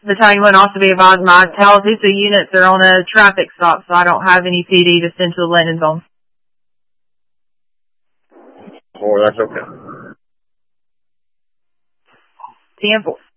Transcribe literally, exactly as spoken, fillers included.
Battalion one, also be advised my Tallapoosa units are on a traffic stop, so I don't have any P D to send to the landing zone. Oh, that's okay. ten four.